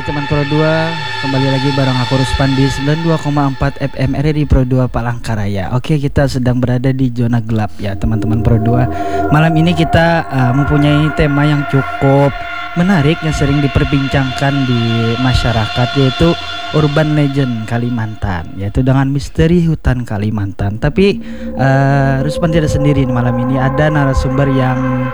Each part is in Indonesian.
teman Pro 2, kembali lagi bareng aku Ruspan di 92,4 FM RRI Pro 2 Palangkaraya. Oke, kita sedang berada di zona gelap ya teman-teman Pro 2. Malam ini kita mempunyai tema yang cukup menarik yang sering diperbincangkan di masyarakat, yaitu urban legend Kalimantan, yaitu dengan misteri hutan Kalimantan. Tapi Ruspan tidak sendiri malam ini, ada narasumber yang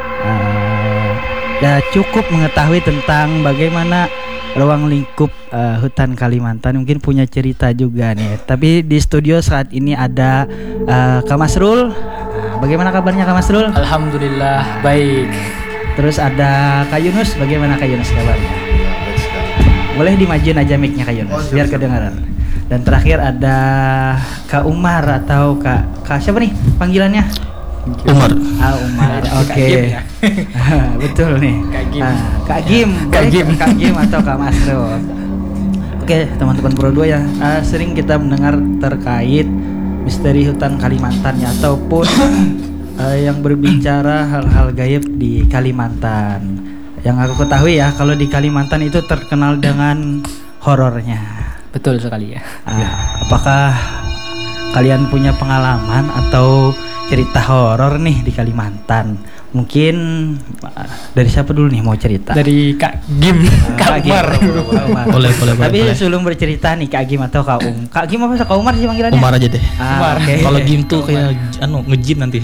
ya cukup mengetahui tentang bagaimana ruang lingkup hutan Kalimantan, mungkin punya cerita juga nih. Tapi di studio saat ini ada Kak Masrul. Bagaimana kabarnya Kak Masrul? Alhamdulillah baik. Terus ada Kak Yunus. Bagaimana Kak Yunus kabarnya? Ya, baik sekali. Boleh dimajuin aja mic-nya Kak Yunus biar kedengaran. Dan terakhir ada Kak Umar atau Kak siapa nih panggilannya? Umar. Umar. Oke. Betul nih. Kak Gim. Kak Gim atau Kak Masrul. Oke, teman-teman Pro 2 ya. Sering kita mendengar terkait misteri hutan Kalimantan ya, ataupun yang berbicara hal-hal gaib di Kalimantan. Yang aku ketahui ya, kalau di Kalimantan itu terkenal dengan horornya. Betul sekali ya. Apakah kalian punya pengalaman atau cerita horor nih di Kalimantan? Mungkin dari siapa dulu nih mau cerita? Dari Kak Gim, Kak Umar. Boleh. Tapi sebelum bercerita nih Kak Gim atau Kak Kak Gim apa Kak Umar sih panggilannya? Umar aja deh. Umar. Okay. Kalau Gim tuh kayak nge-gym nanti.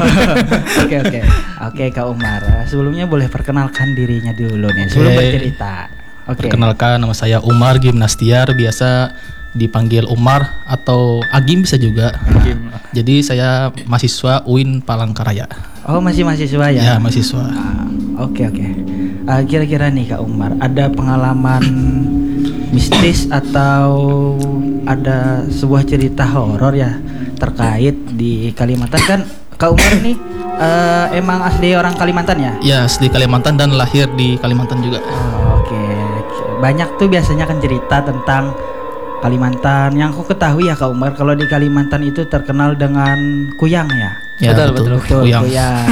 Oke, Kak Umar. Sebelumnya boleh perkenalkan dirinya dulu nih sebelum bercerita. Oke. Perkenalkan, nama saya Umar Gimnastiar, biasa dipanggil Umar atau Agim bisa juga. Jadi saya mahasiswa UIN Palangkaraya. Oh, masih mahasiswa ya? Ya, mahasiswa. Oke. Kira-kira nih Kak Umar, ada pengalaman mistis atau ada sebuah cerita horor ya terkait di Kalimantan? Kan Kak Umar nih emang asli orang Kalimantan ya? Ya, asli Kalimantan dan lahir di Kalimantan juga. Oke. Banyak tuh biasanya kan cerita tentang Kalimantan. Yang aku ketahui ya Kak Umar, kalau di Kalimantan itu terkenal dengan kuyang ya. Ya, betul. Kuyang.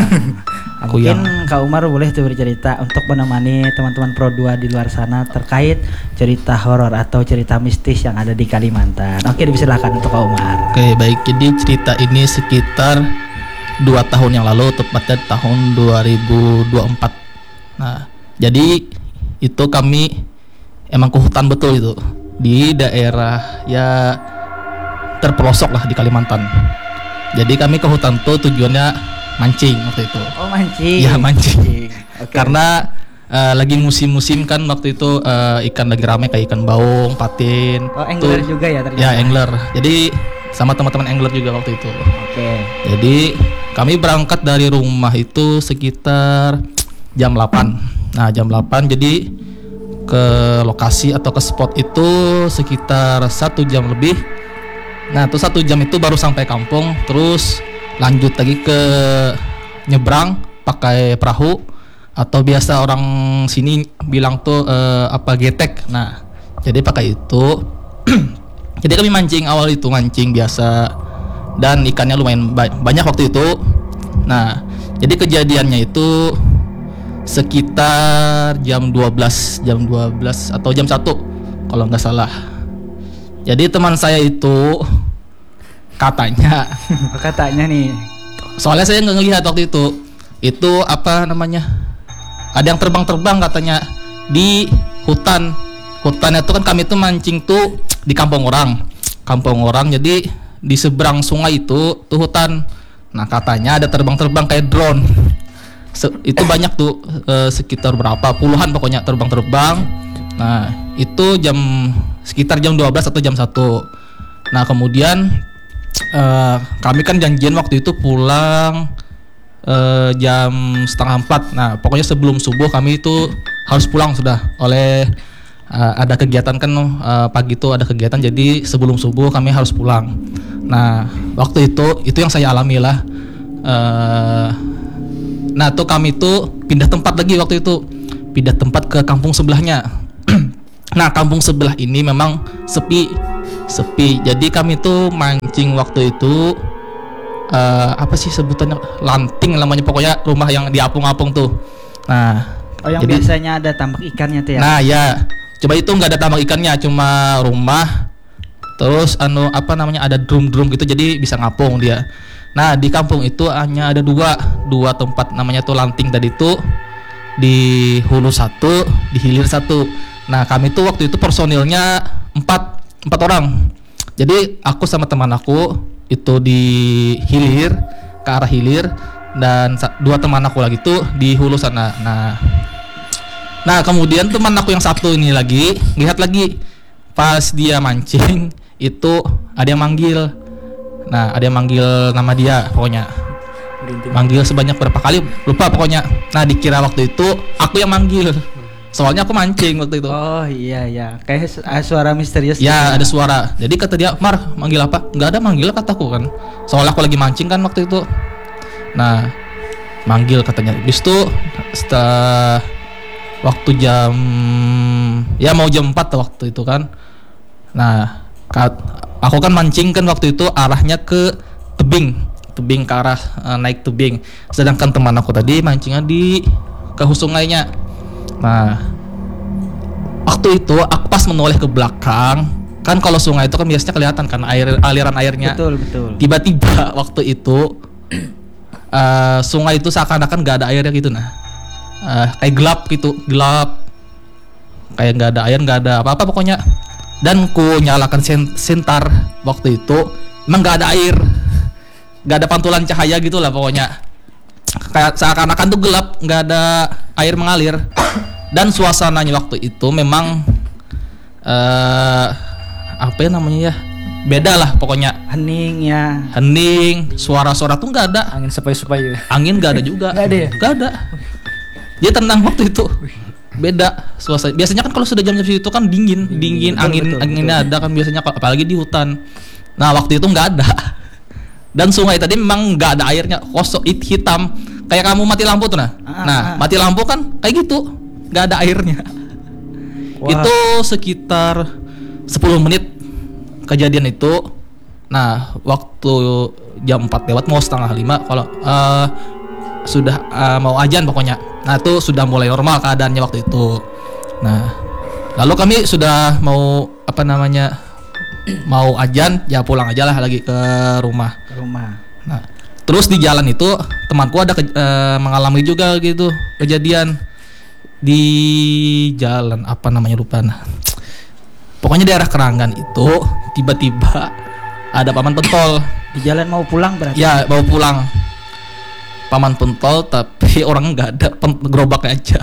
Mungkin Kak Umar boleh tuh bercerita untuk menemani teman-teman Pro 2 di luar sana terkait cerita horor atau cerita mistis yang ada di Kalimantan. Oke, dipersilakan untuk Kak Umar. Oke, baik. Jadi cerita ini sekitar 2 tahun yang lalu, tepatnya tahun 2024. Nah, jadi itu kami emang ke hutan betul itu, di daerah ya terpelosok lah di Kalimantan. Jadi kami ke hutan tuh tujuannya mancing waktu itu. Oh, mancing. Ya, mancing. Okay. Karena lagi musim-musim kan waktu itu, ikan lagi rame kayak ikan baung, patin. Oh, angler juga ya ternyata. Ya, angler. Jadi sama teman-teman angler juga waktu itu. Oke. Jadi kami berangkat dari rumah itu sekitar jam 8. Nah, jam 8 jadi ke lokasi atau ke spot itu sekitar 1 jam lebih. Nah, tuh 1 jam itu baru sampai kampung, terus lanjut lagi ke nyebrang pakai perahu atau biasa orang sini bilang tuh getek. Nah, jadi pakai itu. Jadi kami mancing, awal itu mancing biasa dan ikannya lumayan banyak waktu itu. Nah, jadi kejadiannya itu sekitar jam 12 atau jam 1 kalau nggak salah. Jadi teman saya itu katanya nih. Soalnya saya nggak ngelihat waktu itu apa namanya, ada yang terbang katanya di hutan itu kan. Kami tuh mancing tuh di kampung orang, jadi di seberang sungai itu tuh hutan. Nah, katanya ada terbang kayak drone. Itu banyak tuh, sekitar berapa puluhan pokoknya terbang. Nah, itu sekitar jam 12 atau jam 1. Nah, kemudian kami kan janjian waktu itu pulang jam setengah 4. Nah, pokoknya sebelum subuh kami itu harus pulang sudah, oleh ada kegiatan kan, pagi itu ada kegiatan, jadi sebelum subuh kami harus pulang. Nah, waktu itu yang saya alami lah. Nah, tuh kami tuh pindah tempat lagi waktu itu, pindah tempat ke kampung sebelahnya. Nah, kampung sebelah ini memang sepi. Jadi kami tuh mancing waktu itu, apa sih sebutannya, lanting namanya, pokoknya rumah yang di apung-apung tuh. Nah, yang biasanya ada tambak ikannya tuh ya. Nah, ya. Coba itu nggak ada tambang ikannya, cuma rumah. Terus apa namanya ada drum gitu, jadi bisa ngapung dia. Nah di kampung itu hanya ada dua tempat, namanya tuh lanting tadi tuh, di hulu satu, di hilir satu. Nah kami tuh waktu itu personilnya empat orang. Jadi aku sama teman aku itu di hilir, ke arah hilir, dan dua teman aku lagi tuh di hulu sana. Nah kemudian teman aku yang satu ini lagi lihat lagi pas dia mancing itu ada yang manggil. Nah ada yang manggil nama dia, pokoknya manggil sebanyak berapa kali lupa pokoknya. Nah dikira waktu itu aku yang manggil, soalnya aku mancing waktu itu. Oh iya, kayak suara misterius. Ya ada suara. Jadi kata dia, Mar manggil apa? Nggak ada manggil kataku kan. Soalnya aku lagi mancing kan waktu itu. Nah manggil katanya. Habis itu setelah waktu mau jam 4 waktu itu kan. Nah aku kan mancing kan waktu itu arahnya ke tebing ke arah naik tebing. Sedangkan teman aku tadi mancingnya ke sungainya. Nah waktu itu aku pas menoleh ke belakang, kan kalau sungai itu kan biasanya kelihatan kan aliran airnya. Betul. Tiba-tiba waktu itu sungai itu seakan-akan gak ada airnya gitu. Kayak gelap kayak gak ada air, gak ada apa-apa pokoknya. Dan ku nyalakan sentar waktu itu, emang gak ada air, gak ada pantulan cahaya gitu lah pokoknya. Kayak seakan-akan tuh gelap, gak ada air mengalir. Dan suasananya waktu itu memang apa ya namanya ya, beda lah pokoknya. Hening, suara-suara tuh nggak ada. Angin sepoi-sepoi. Angin nggak ada juga. Nggak ada ya? Nggak ada. Dia tenang waktu itu. Beda suasana. Biasanya kan kalau sudah jam segitu kan dingin, anginnya ada kan biasanya, apalagi di hutan. Nah waktu itu nggak ada. Dan sungai tadi memang nggak ada airnya, kosong, hitam. Kayak kamu mati lampu tuh mati lampu kan kayak gitu, nggak ada airnya. Wah. Itu sekitar 10 menit kejadian itu. Nah waktu jam 4 lewat mau setengah 5 kalau sudah mau azan pokoknya. Nah itu sudah mulai normal keadaannya waktu itu. Nah lalu kami sudah mau mau azan, ya pulang aja lah lagi ke rumah. Nah terus di jalan itu temanku ada mengalami juga gitu kejadian di jalan apa namanya lupa. Pokoknya daerah Keranggan itu tiba-tiba ada paman pentol di jalan mau pulang berarti. Ya mau pulang, paman pentol tapi orang nggak ada, gerobaknya aja.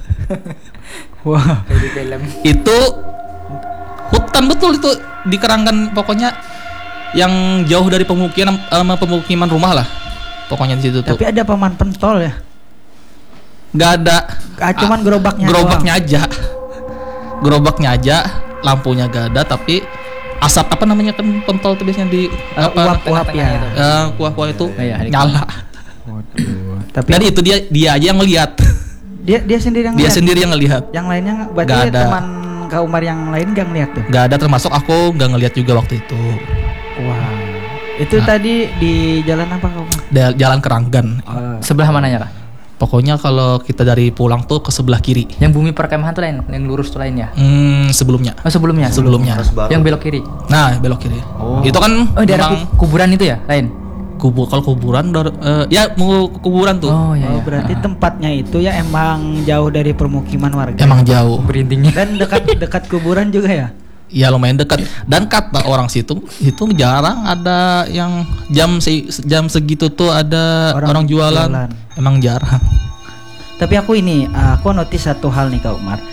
Wah. Kayak di film. Itu hutan betul itu di Keranggan, pokoknya yang jauh dari pemukiman rumah lah pokoknya di situ tuh. Tapi ada paman pentol ya? Nggak ada. Cuman gerobaknya aja, lampunya gak ada, tapi asap apa namanya kan pentol tuh biasanya di uap ya. Kuah-kuah itu ya, nyala. Waduh. Tapi dan itu dia aja yang ngelihat. Dia sendiri yang ngelihat. Dia sendiri yang ngelihat. Yang lainnya berarti gak ada. Teman Kak Umar yang lain gak ngelihat tuh? Gak ada, termasuk aku gak ngelihat juga waktu itu. Wah. Itu tadi di jalan apa Kak Umar? Jalan Keranggan. Sebelah mananya Kak? Pokoknya kalau kita dari pulang tuh ke sebelah kiri. Yang bumi perkemahan tuh lain, yang lurus tuh lainnya. Sebelumnya. Oh sebelumnya. Yang belok kiri. Nah belok kiri. Itu kan daerah kuburan itu ya lain. Kalau kuburan ya mau kuburan tuh. Berarti tempatnya itu ya emang jauh dari permukiman warga. Emang jauh. Berintingnya. Dan dekat kuburan juga ya. Ya lumayan dekat. Dan kata orang situ itu jarang ada yang jam segitu tuh ada orang jualan. Emang jarang. Tapi aku notice satu hal nih Kak Umar.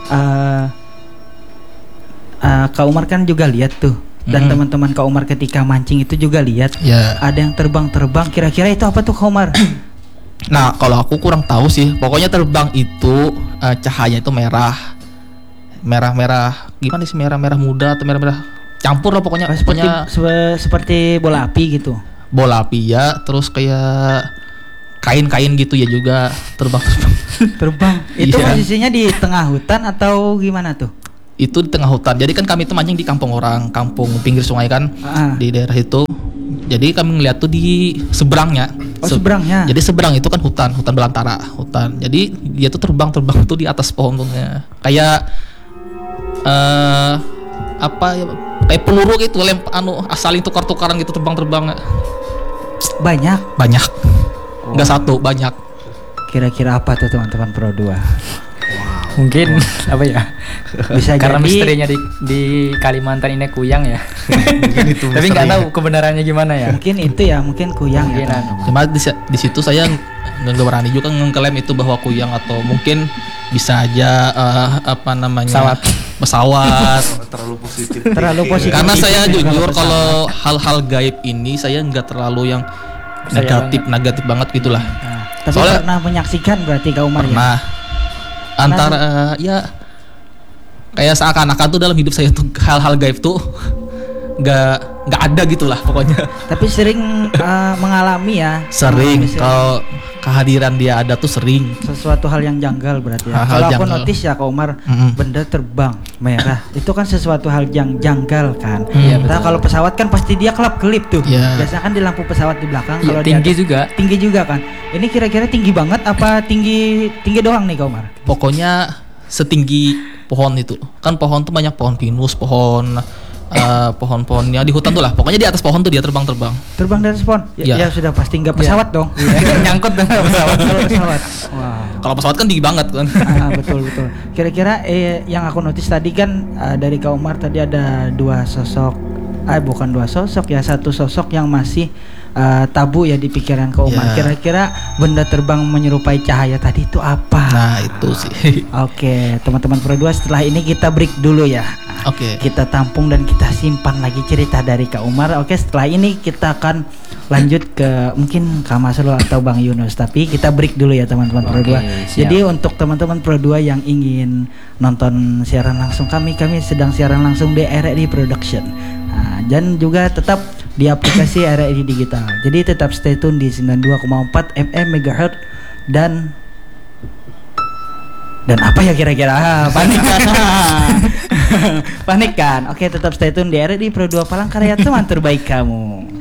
Kak Umar kan juga lihat tuh. Dan teman-teman Kak Umar ketika mancing itu juga lihat. Ada yang terbang-terbang. Kira-kira itu apa tuh Kak Umar? Nah kalau aku kurang tahu sih. Pokoknya terbang itu cahaya itu merah gimana sih, merah muda atau merah campur lah pokoknya. Seperti bola api gitu. Bola api ya, terus kayak kain gitu ya juga terbang. Itu posisinya di tengah hutan atau gimana tuh? Itu di tengah hutan. Jadi kan kami itu mancing di kampung pinggir sungai kan, di daerah itu. Jadi kami ngeliat tuh di seberangnya. Seberangnya. Jadi seberang itu kan hutan belantara, hutan. Jadi dia tuh terbang tuh di atas pohonnya. Kayak apa ya, kayak peluru gitu, saling tukar-tukaran gitu, terbang-terbang. Banyak. Nggak satu, banyak. Kira-kira apa tuh teman-teman Pro 2? Mungkin apa ya? Bisa Karena jadi misterinya di Kalimantan ini kuyang ya. Tapi nggak tahu kebenarannya gimana ya. mungkin itu ya, mungkin kuyang ya. Mungkinan. Cuma di situ saya nggak berani juga ngeklaim itu bahwa kuyang, atau mungkin bisa aja pesawat. Terlalu positif. Karena saya Juga jujur pesawat. kalau hal-hal gaib ini saya nggak terlalu yang negatif banget gitulah. Nah, tapi Soalnya- pernah menyaksikan berarti Kak Umar ya? Pernah antara ya kayak seakan-akan tuh dalam hidup saya tuh hal-hal gaib tuh nggak ada gitulah pokoknya. Tapi sering mengalami ya. Sering Mengalami kalau kehadiran dia ada tuh sering. sesuatu hal yang janggal berarti ya. Hal-hal Kalau aku janggal. notice ya Kak Umar, benda terbang merah itu kan sesuatu hal yang janggal kan. Iya, Nah, kalau pesawat kan pasti dia kelap-kelip tuh. Iya. Biasanya kan di lampu pesawat di belakang. Iya, Kalau di tinggi atas- juga. Tinggi juga kan. Ini kira-kira tinggi banget apa tinggi doang nih Kak Umar? Pokoknya setinggi pohon itu. Kan pohon tuh banyak, pohon pinus, pohon-pohonnya di hutan tuh lah. Pokoknya di atas pohon tuh dia terbang-terbang. Terbang dari spawn? Iya. Ya sudah pasti nggak pesawat dong. Nyangkut dengan pesawat. Kalau pesawat. Wow. Kalau pesawat kan tinggi banget kan. Betul. Kira-kira yang aku notice tadi kan dari Kak Umar tadi ada dua sosok, bukan dua sosok ya, satu sosok yang masih tabu ya di pikiran Kak Umar. Ya. Kira-kira benda terbang menyerupai cahaya tadi itu apa? Nah, itu sih. Oke, teman-teman Pro 2, setelah ini kita break dulu ya. Oke. Kita tampung dan kita simpan lagi cerita dari Kak Umar. Oke, setelah ini kita akan lanjut ke mungkin Kak Masrul atau Bang Yunus. Tapi kita break dulu ya teman-teman Pro 2. siap. Jadi untuk teman-teman Pro 2 yang ingin nonton siaran langsung kami sedang siaran langsung di RRI Production. Nah, dan juga tetap di aplikasi RRI Digital. Jadi tetap stay tune di 92,4 FM MHz dan apa ya kira-kira? Panik kan? Panik kan? Oke, tetap stay tune di RRI Pro 2 Palangkaraya, teman terbaik kamu.